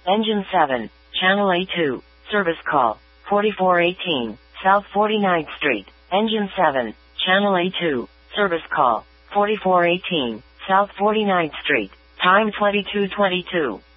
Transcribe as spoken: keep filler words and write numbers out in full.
Engine seven, Channel A two, service call, forty-four eighteen, South forty-ninth Street. Engine seven, Channel A two, service call, forty-four eighteen, South forty-ninth Street. Time twenty-two twenty-two.